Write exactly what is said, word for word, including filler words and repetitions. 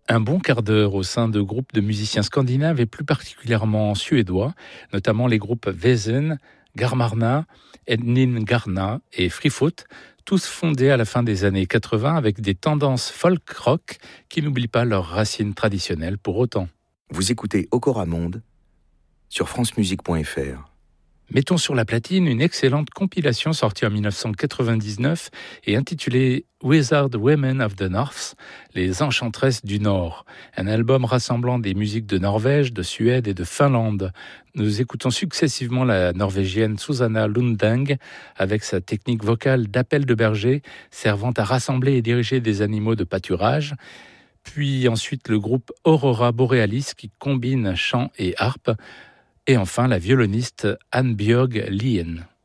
Un bon quart d'heure au sein de groupes de musiciens scandinaves et plus particulièrement suédois, notamment les groupes Väsen, Garmarna, Ednin Garna et Frifoot, tous fondés à la fin des années quatre-vingts avec des tendances folk-rock qui n'oublient pas leurs racines traditionnelles pour autant. Vous écoutez Okora Monde sur francemusique point f r. Mettons sur la platine une excellente compilation sortie en dix-neuf cent quatre-vingt-dix-neuf et intitulée Wizard Women of the North, les Enchantresses du Nord, un album rassemblant des musiques de Norvège, de Suède et de Finlande. Nous écoutons successivement la norvégienne Susanna Lundeng avec sa technique vocale d'appel de berger servant à rassembler et diriger des animaux de pâturage, puis ensuite le groupe Aurora Borealis qui combine chant et harpe, et enfin la violoniste Annbjørg Lien.